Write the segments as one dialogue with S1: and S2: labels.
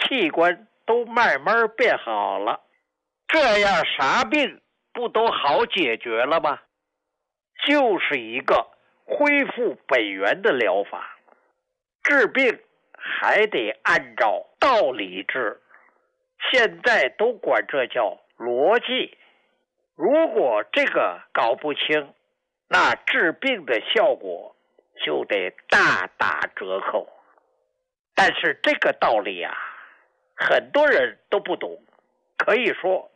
S1: 器官都慢慢变好了，这样啥病不都好解决了吗？就是一个恢复本源的疗法。治病还得按照道理治，现在都管这叫逻辑。如果这个搞不清，那治病的效果就得大打折扣。但是这个道理啊，很多人都不懂，可以说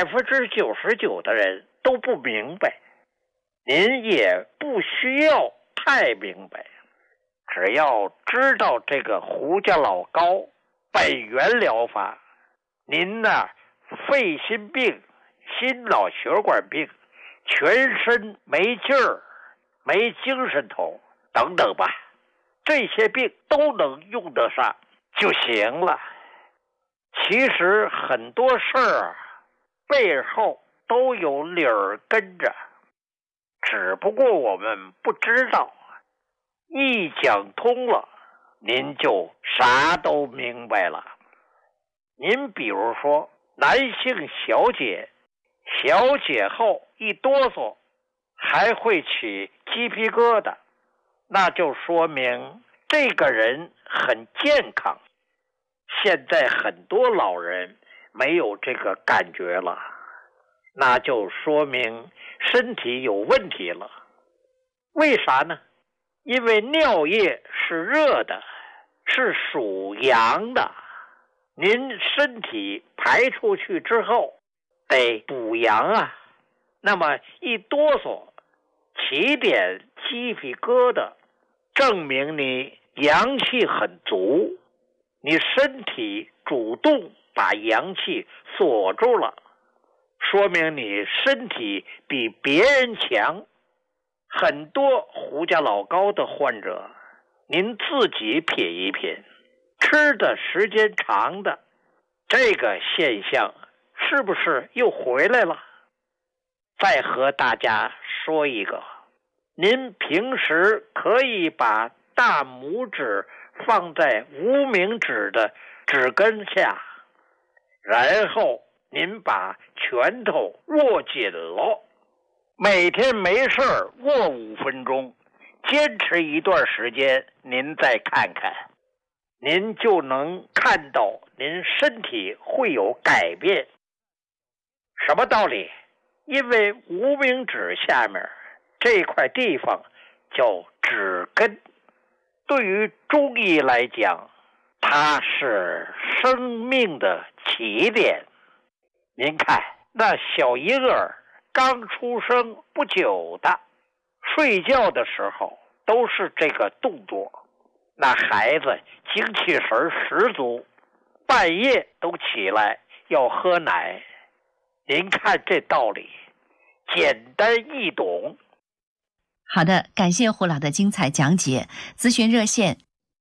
S1: 99%的人都不明白。您也不需要太明白，只要知道这个胡家老高本源疗法，您呢肺心病、心脑血管病、全身没劲儿、没精神头等等吧，这些病都能用得上就行了。其实很多事儿背后都有理儿跟着，只不过我们不知道。一讲通了，您就啥都明白了。您比如说男性小解后一哆嗦还会起鸡皮疙瘩，那就说明这个人很健康。现在很多老人没有这个感觉了，那就说明身体有问题了。为啥呢？因为尿液是热的，是属阳的，您身体排出去之后得补阳啊。那么一哆嗦起点鸡皮疙瘩，证明你阳气很足，你身体主动把阳气锁住了，说明你身体比别人强。很多胡家老高的患者，您自己品一品，吃的时间长的，这个现象是不是又回来了？再和大家说一个，您平时可以把大拇指放在无名指的指根下，然后您把拳头握紧了，每天没事握5分钟，坚持一段时间，您再看看，您就能看到您身体会有改变。什么道理？因为无名指下面这块地方叫指根，对于中医来讲，它是生命的起点。您看那小婴儿刚出生不久的，睡觉的时候都是这个动作，那孩子精气神十足，半夜都起来要喝奶。您看这道理简单易懂。
S2: 好的，感谢胡老的精彩讲解。咨询热线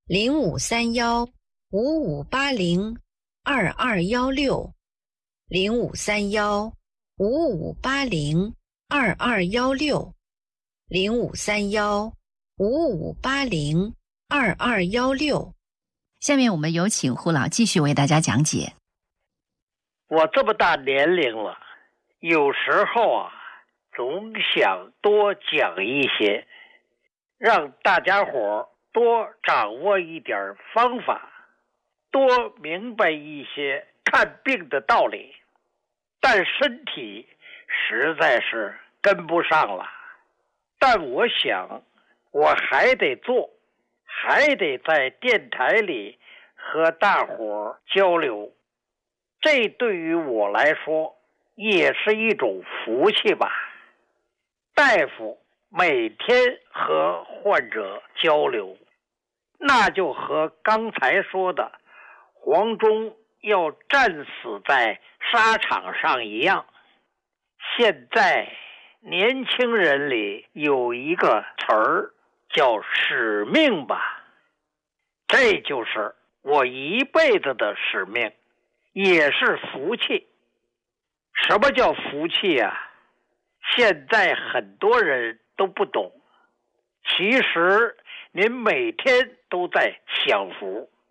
S3: 0531-5580-2216，0531-5580-2216。
S2: 下面我们有请胡老继续为大家讲解。
S1: 我这么大年龄了，有时候啊，总想多讲一些，让大家伙多掌握一点方法，多明白一些看病的道理，但身体实在是跟不上了。但我想我还得做，还得在电台里和大伙交流，这对于我来说也是一种福气吧。大夫每天和患者交流，那就和刚才说的黄忠要战死在沙场上一样。现在年轻人里有一个词儿叫使命吧，这就是我一辈子的使命，也是福气。什么叫福气啊？现在很多人都不懂，其实您每天都在享福。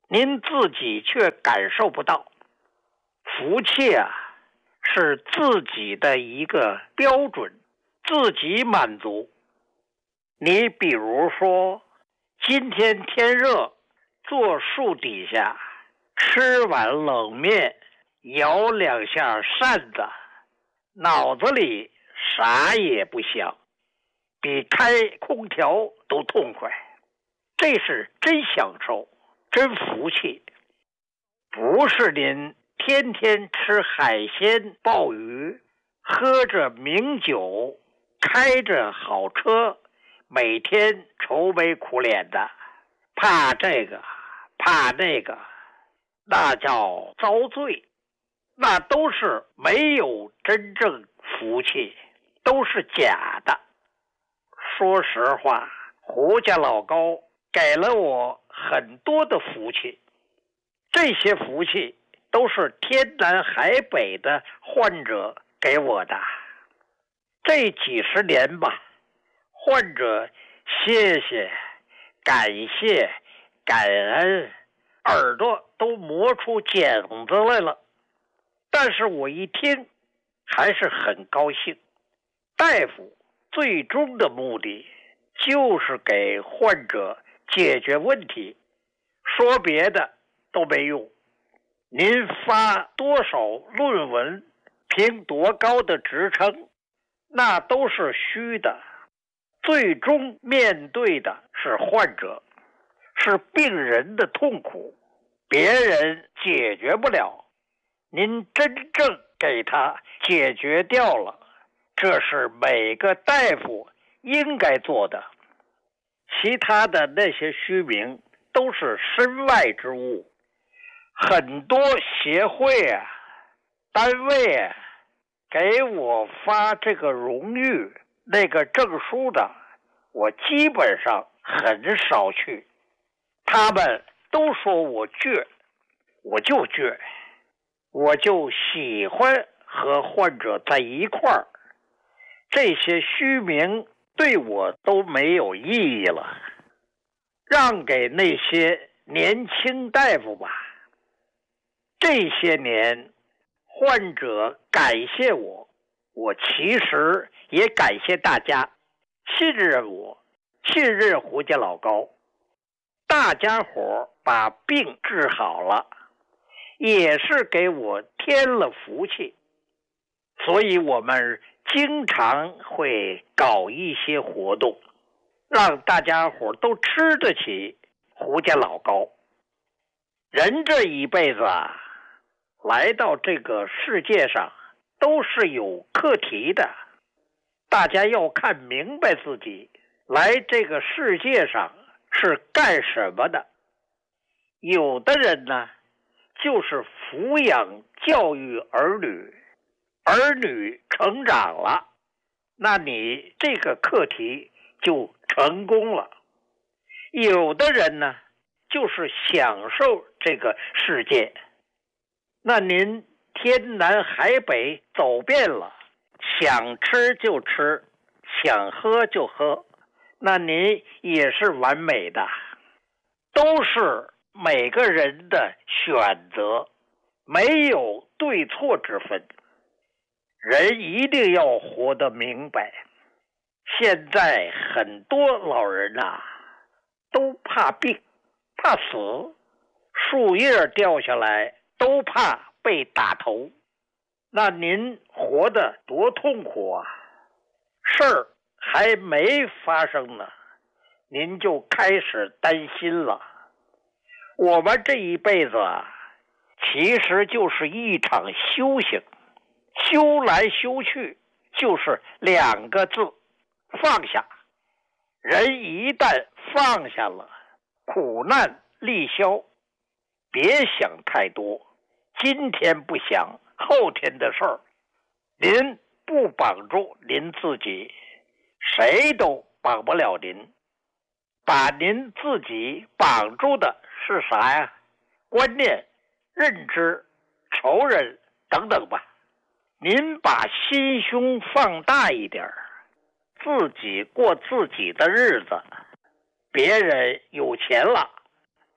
S1: 您自己却感受不到。福气啊，是自己的一个标准，自己满足。你比如说，今天天热，坐树底下，吃碗冷面，摇两下扇子，脑子里啥也不想，比开空调都痛快。这是真享受，真福气。不是您天天吃海鲜鲍鱼，喝着名酒，开着好车，每天愁眉苦脸的，怕这个怕那个，那叫遭罪。那都是没有真正福气，都是假的。说实话，胡家老高给了我很多的福气，这些福气都是天南海北的患者给我的。这几十年吧，患者谢谢、感谢、感恩，耳朵都磨出茧子来了。但是我一听，还是很高兴。大夫最终的目的就是给患者解决问题，说别的都没用。您发多少论文，评多高的职称，那都是虚的。最终面对的是患者，是病人的痛苦，别人解决不了，您真正给他解决掉了，这是每个大夫应该做的。其他的那些虚名都是身外之物。很多协会啊、单位啊，给我发这个荣誉那个证书的，我基本上很少去。他们都说我倔，我就倔，我就喜欢和患者在一块儿。这些虚名对我都没有意义了，让给那些年轻大夫吧。这些年，患者感谢我，我其实也感谢大家信任我，信任胡家老高。大家伙把病治好了，也是给我添了福气。所以我们经常会搞一些活动，让大家伙都吃得起胡家老高。人这一辈子啊，来到这个世界上都是有课题的，大家要看明白自己来这个世界上是干什么的。有的人呢，就是抚养教育儿女，儿女成长了，那你这个课题就成功了。有的人呢，就是享受这个世界，那您天南海北走遍了，想吃就吃，想喝就喝，那您也是完美的。都是每个人的选择，没有对错之分。人一定要活得明白。现在很多老人啊，都怕病，怕死，树叶掉下来都怕被打头。那您活得多痛苦啊！事儿还没发生呢，您就开始担心了。我们这一辈子啊，其实就是一场修行，修来修去就是两个字：放下。人一旦放下了，苦难立消。别想太多，今天不想，后天的事儿，您不绑住您自己，谁都绑不了您。把您自己绑住的是啥呀？观念、认知、仇人等等吧。您把心胸放大一点，自己过自己的日子。别人有钱了，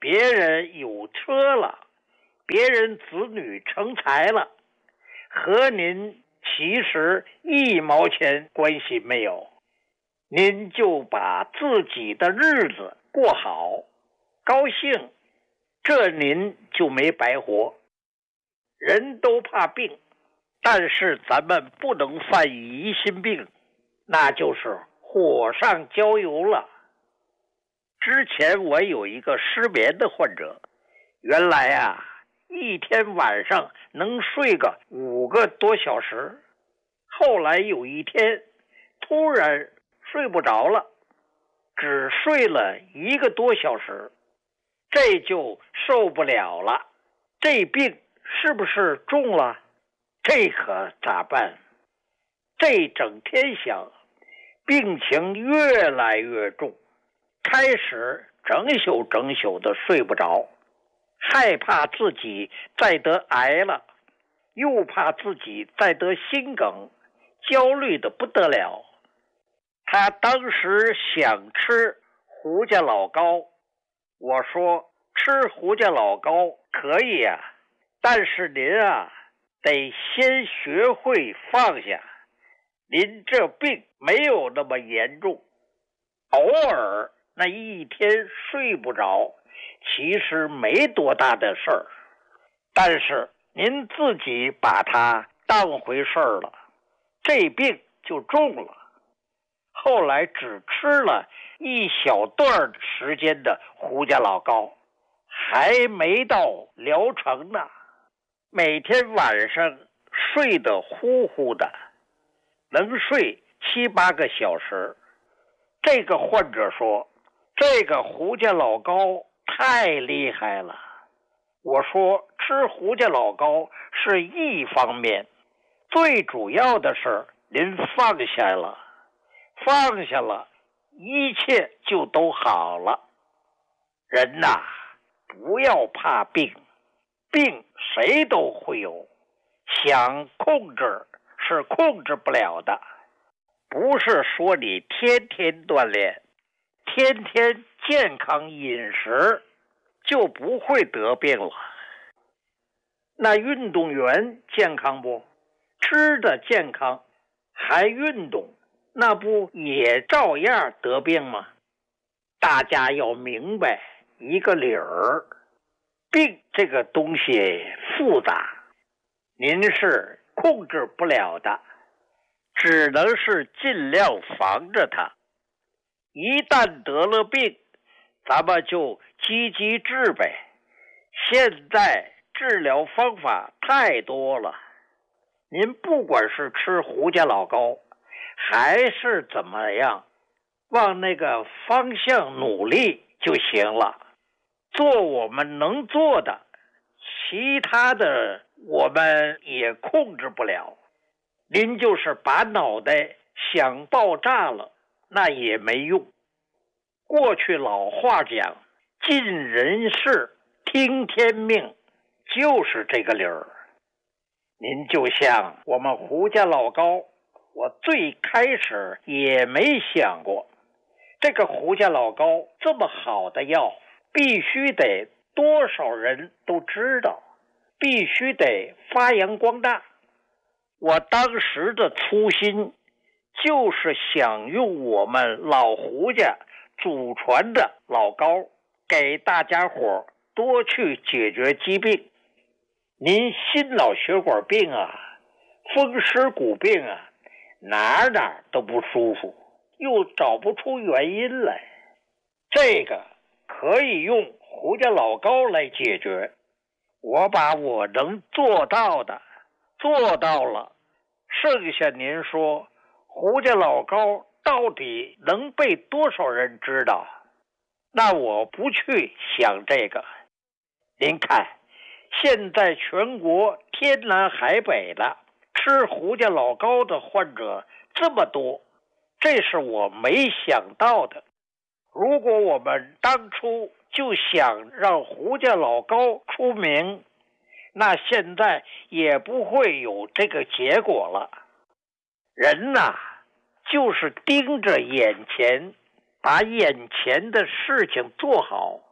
S1: 别人有车了，别人子女成才了，和您其实一毛钱关系没有，您就把自己的日子过好，高兴，这您就没白活。人都怕病，但是咱们不能犯疑心病，那就是火上浇油了。之前我有一个失眠的患者，原来啊，一天晚上能睡个5个多小时，后来有一天突然睡不着了，只睡了1个多小时，这就受不了了。这病是不是重了？这可咋办？这整天想，病情越来越重，开始整宿的睡不着，害怕自己再得癌了，又怕自己再得心梗，焦虑的不得了。他当时想吃胡家老膏，我说吃胡家老膏可以啊，但是您啊得先学会放下，您这病没有那么严重，偶尔那一天睡不着其实没多大的事儿，但是您自己把它当回事儿了，这病就重了。后来只吃了一小段时间的胡家老膏，还没到疗程呢，每天晚上睡得呼呼的，能睡7、8个小时。这个患者说，这个胡家老膏太厉害了。我说吃胡家老膏是一方面，最主要的是您放下了，放下了，一切就都好了。人呐，不要怕病，病谁都会有，想控制是控制不了的。不是说你天天锻炼，天天健康饮食就不会得病了。那运动员健康不？吃的健康还运动，那不也照样得病吗？大家要明白一个理儿，病这个东西复杂，您是控制不了的，只能是尽量防着它。一旦得了病，咱们就积极治呗。现在治疗方法太多了，您不管是吃胡家老膏还是怎么样，往那个方向努力就行了，做我们能做的，其他的我们也控制不了。您就是把脑袋想爆炸了，那也没用。过去老话讲，尽人事，听天命，就是这个理儿。您就像我们胡家老膏，我最开始也没想过，这个胡家老膏这么好的药，必须得多少人都知道，必须得发扬光大。我当时的初心就是想用我们老胡家祖传的老膏，给大家伙多去解决疾病。您心脑血管病啊，风湿骨病啊，哪都不舒服，又找不出原因来，这个可以用胡家老膏来解决。我把我能做到的做到了，剩下您说胡家老膏到底能被多少人知道？那我不去想这个。您看，现在全国天南海北的吃胡家老膏的患者这么多，这是我没想到的。如果我们当初就想让胡家老膏出名，那现在也不会有这个结果了。人呐，就是盯着眼前，把眼前的事情做好，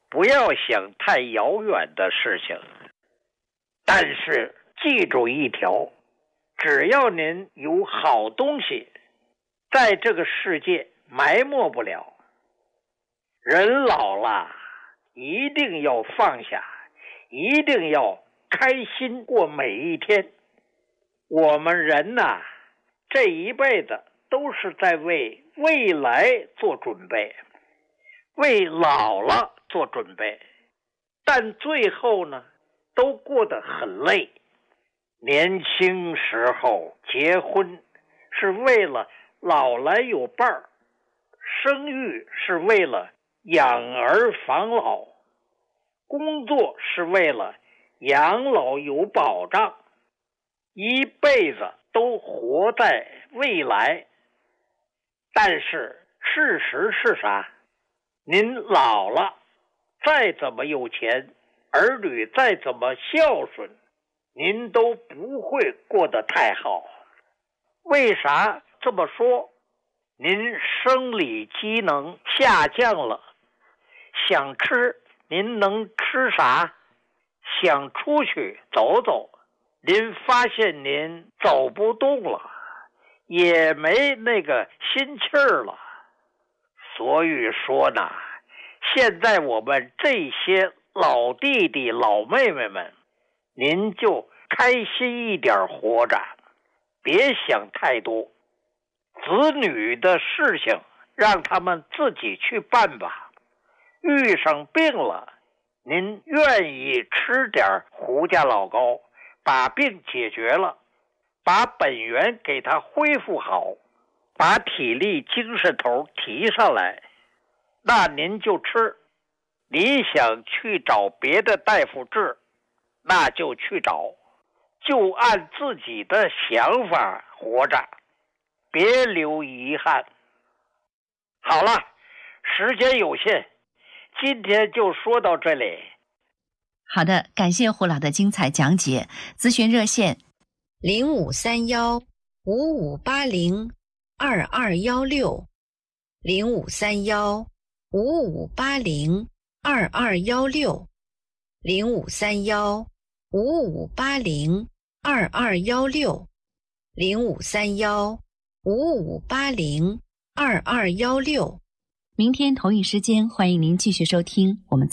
S1: 不要想太遥远的事情。但是记住一条，只要您有好东西，在这个世界埋没不了。人老了，一定要放下，一定要开心过每一天。我们人呐，这一辈子都是在为未来做准备，为老了做准备，但最后呢，都过得很累。年轻时候结婚是为了老来有伴儿，生育是为了养儿防老，工作是为了养老有保障，一辈子都活在未来。但是事实是啥？您老了，再怎么有钱，儿女再怎么孝顺，您都不会过得太好。为啥这么说？您生理机能下降了，想吃您能吃啥？想出去走走，您发现您走不动了，也没那个心气儿了。所以说呢，现在我们这些老弟弟老妹妹们，您就开心一点活着，别想太多。子女的事情让他们自己去办吧。遇上病了，您愿意吃点胡家老膏，把病解决了，把本源给他恢复好，把体力精神头提上来，那您就吃。你想去找别的大夫治，那就去找，就按自己的想法活着，别留遗憾。好了，时间有限，今天就说到这里。
S2: 好的，感谢胡老的精彩讲解。咨询热线
S3: 053155802216053155802216。
S2: 明天同一时间，欢迎您继续收听我们